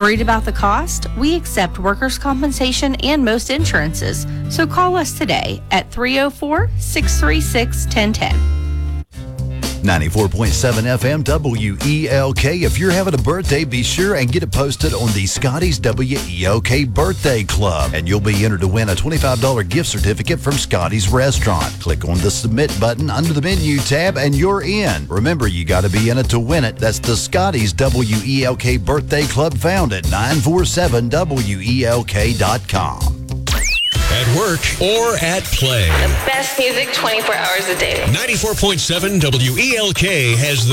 Worried about the cost? We accept workers' compensation and most insurances. So call us today at 304-636-1010. 94.7 FM WELK. If you're having a birthday, be sure and get it posted on the Scotty's WELK Birthday Club. And you'll be entered to win a $25 gift certificate from Scotty's Restaurant. Click on the Submit button under the Menu tab and you're in. Remember, you got to be in it to win it. That's the Scotty's WELK Birthday Club, found at 947WELK.com. At work or at play. The best music 24 hours a day. 94.7 WELK has the